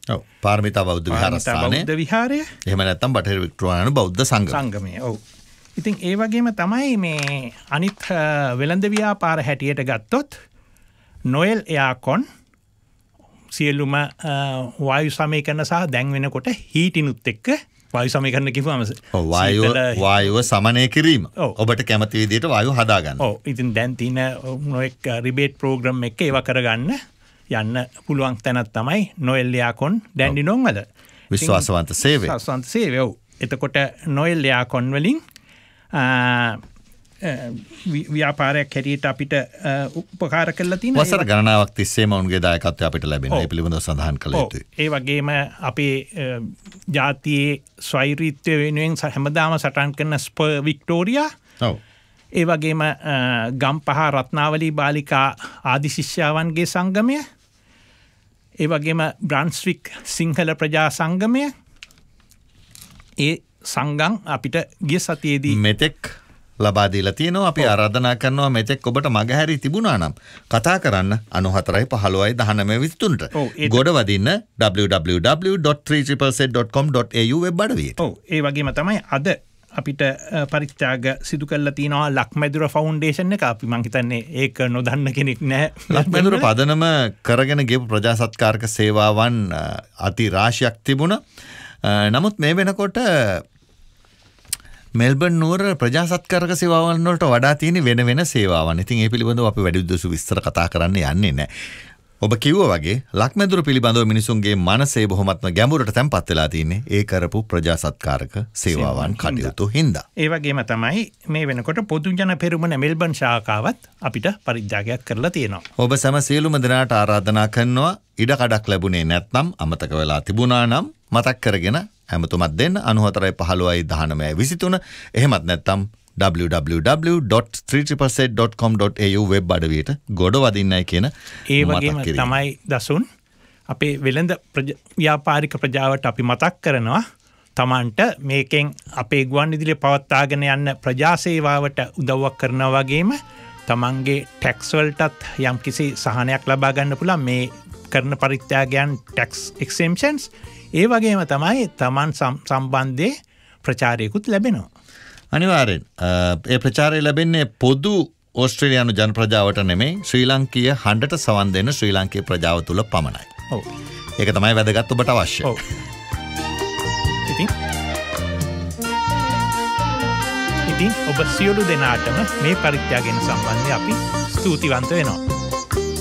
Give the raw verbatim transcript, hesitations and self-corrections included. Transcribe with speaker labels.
Speaker 1: ඔව් පාරමිතා බෞද්ධ විහාරස්ථානය.
Speaker 2: බෞද්ධ විහාරය.
Speaker 1: එහෙම නැත්නම් බටහිර වික්ටෝරියානු බෞද්ධ සංගමය.
Speaker 2: සංගමය. ඔව්. ඉතින් ඒ වගේම තමයි මේ අනිත් වෙළඳ ව්‍යාපාර හැටියට ගත්තොත් නොයල් එයාකොන් සියලුම වායු සමීකරණ සහ දැන් වෙනකොට හීටිනුත් එක්ක වායු සමීකරණ කිව්වම
Speaker 1: වායුව වායුව සමනය කිරීම. ඔබට කැමති විදිහට වායුව හදා ගන්න.
Speaker 2: ඔව්. ඉතින් දැන් තියෙන නොඑක් රිබේට් ප්‍රෝග්‍රෑම් එක ඒවා කරගන්න යන්න පුළුවන් තැනක් තමයි නොයල් එයාකොන් ඩැන්ඩිනොන් වල.
Speaker 1: විශ්වාසවන්ත සේවය.
Speaker 2: විශ්වාසවන්ත සේවය. ඔව්. එතකොට නොයල් එයාකොන් වලින් ව්‍යාපාරයක් හැටියට අපිට උපකාර කරලා තියෙනවා.
Speaker 1: වසර ගණනාවක් තිස්සේම උන්ගේ දායකත්වය අපිට ලැබෙනවා. ඒ පිළිබඳව සඳහන් කළ යුතුයි.
Speaker 2: ඒ වගේම අපේ ජාතියේ ස්වෛරීත්වය වෙනුවෙන් හැමදාම සටන් කරන ස්පර් වික්ටෝරියා.
Speaker 1: ඔව්.
Speaker 2: ඒ වගේම ගම්පහ රත්නාවලී බාලිකා ආදි ශිෂ්‍යාවන්ගේ සංගමය. ඒ වගේම බ්‍රන්ස්වික් සිංහල ප්‍රජා සංගමය. ඒ සංගම් අපිට ගිය සතියේදී
Speaker 1: මෙතෙක් ලබා දීලා තියෙනවා. අපි ආරාධනා කරනවා මෙතෙක් ඔබට මගහැරී තිබුණා නම් කතා කරන්න නවය හතරයි පහළොවයි දහනවය විසිතුනට. ගොඩ වදින්න double-u double-u double-u dot three triple z dot com dot a u web අඩවියට.
Speaker 2: ඔව්. ඒ වගේම තමයි අද අපිට පරිත්‍යාග සිදු කරලා තියෙනවා ලක්මැදුර ෆවුන්ඩේෂන් එක. අපි මං හිතන්නේ ඒක නොදන්න කෙනෙක් නැහැ.
Speaker 1: ලක්මැදුර පදනම කරගෙන ගියපු ප්‍රජා සත්කාරක සේවාවන් අති රාශියක් තිබුණා. නමුත් මේ වෙනකොට මෙල්බන් නුවර ප්‍රජා සත්කාරක සේවාවන් වලට වඩා තියෙන වෙන වෙන සේවාවන්. ඉතින් ඒ පිළිබඳව අපි වැඩි දුසු විස්තර කතා කරන්න යන්නේ නැහැ. ඔබ කිව්වා වගේ ලක්මැදුර පිළිබඳව මිනිසුන්ගේ මනසේ බොහොමත්ම ගැඹුරට තැම්පත් වෙලා තියෙන්නේ ඒ කරපු ප්‍රජා සත්කාරක සේවාවන් කටයුතු හින්දා.
Speaker 2: ඒ වගේම තමයි මේ වෙනකොට පොදු ජන පෙරමුණ මෙල්බන් ශාඛාවත් අපිට පරිත්‍යාගයක් කරලා තියෙනවා.
Speaker 1: ඔබ සෑම සියලුම දෙනාට ආරාධනා කරනවා ඉඩ කඩක් ලැබුණේ නැත්නම් අමතක වෙලා තිබුණා නම් මතක් කරගෙන හැමතුමත් දෙන්න නවය හතරයි පහළොවයි දහනවයයි විසිතුන. එහෙමත් නැත්නම් double-u double-u double-u dot three triple z dot com dot a u web අඩවියට ගොඩ වදින්නයි කියන
Speaker 2: ඒ වගේම තමයි දසුන් අපේ වෙළඳ ව්‍යාපාරික ප්‍රජාවට අපි මතක් කරනවා තමන්ට මේකෙන් අපේ ගුවන් විදුලිය පවත්වාගෙන යන්න ප්‍රජා සේවාවට උදව්වක් කරනවා වගේම තමන්ගේ ටැක්ස් වලටත් යම්කිසි සහනයක් ලබා ගන්න පුළුවන් මේ කරන පරිත්‍යාගයන් ටැක්ස් එක්සෙම්පෂන්ස්. ඒ වගේම තමයි තමන් සම්බන්ධයේ ප්‍රචාරයකුත් ලැබෙනවා.
Speaker 1: අනිවාර්යෙන් ඒ ප්‍රචාරය ලැබෙන්නේ පොදු ඕස්ට්‍රේලියානු ජන ප්‍රජාවට නෙමෙයි ශ්‍රී ලාංකීය හඬට සවන් දෙන ශ්‍රී ලාංකීය ප්‍රජාව තුළ පමණයි.
Speaker 2: ඔව්.
Speaker 1: ඒක තමයි වැදගත් ඔබට අවශ්‍ය.
Speaker 2: ඔව්. ඉතින් ඉතින් ඔබ සියලු දෙනාටම මේ පරිත්‍යාගයෙන් සම්බන්ධයෙන් අපි ස්තුතිවන්ත වෙනවා.